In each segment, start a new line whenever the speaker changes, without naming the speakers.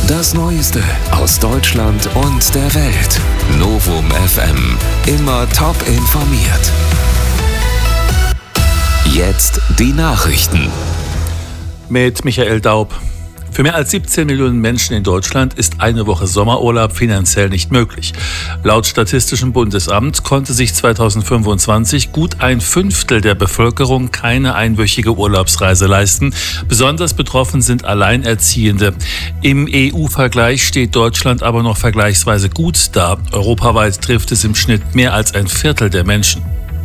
Das Neueste aus Deutschland und der Welt. Novum FM. Immer top informiert. Jetzt die Nachrichten.
Mit Michael Daub. Für mehr als 17 Millionen Menschen in Deutschland ist eine Woche Sommerurlaub finanziell nicht möglich. Laut Statistischem Bundesamt konnte sich 2025 gut ein Fünftel der Bevölkerung keine einwöchige Urlaubsreise leisten. Besonders betroffen sind Alleinerziehende. Im EU-Vergleich steht Deutschland aber noch vergleichsweise gut da. Europaweit trifft es im Schnitt mehr als ein Viertel der Menschen.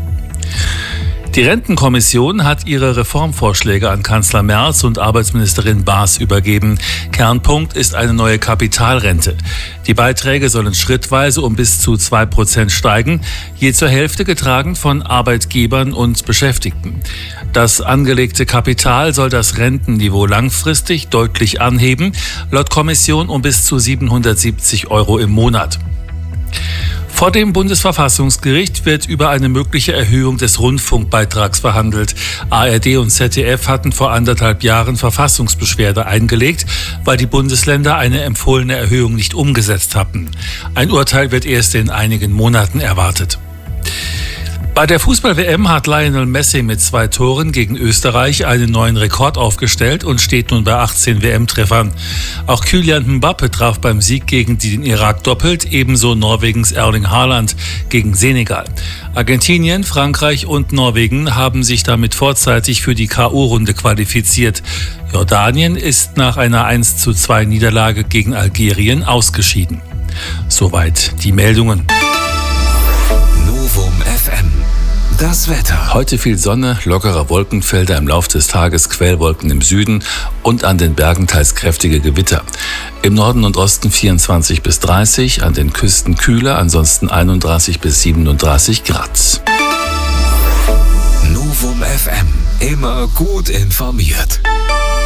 Die Rentenkommission hat ihre Reformvorschläge an Kanzler Merz und Arbeitsministerin Baas übergeben. Kernpunkt ist eine neue Kapitalrente. Die Beiträge sollen schrittweise um bis zu 2% steigen, je zur Hälfte getragen von Arbeitgebern und Beschäftigten. Das angelegte Kapital soll das Rentenniveau langfristig deutlich anheben, laut Kommission um bis zu 770 € im Monat. Vor dem Bundesverfassungsgericht wird über eine mögliche Erhöhung des Rundfunkbeitrags verhandelt. ARD und ZDF hatten vor 1,5 Jahren Verfassungsbeschwerde eingelegt, weil die Bundesländer eine empfohlene Erhöhung nicht umgesetzt hatten. Ein Urteil wird erst in einigen Monaten erwartet. Bei der Fußball-WM hat Lionel Messi mit 2 Toren gegen Österreich einen neuen Rekord aufgestellt und steht nun bei 18 WM-Treffern. Auch Kylian Mbappe traf beim Sieg gegen den Irak doppelt, ebenso Norwegens Erling Haaland gegen Senegal. Argentinien, Frankreich und Norwegen haben sich damit vorzeitig für die K.O.-Runde qualifiziert. Jordanien ist nach einer 1:2 Niederlage gegen Algerien ausgeschieden. Soweit die Meldungen.
Novum FM. Das Wetter.
Heute viel Sonne, lockerer Wolkenfelder im Lauf des Tages, Quellwolken im Süden und an den Bergen teils kräftige Gewitter. Im Norden und Osten 24 bis 30, an den Küsten kühler, ansonsten 31 bis 37 Grad.
Novum FM. Immer gut informiert.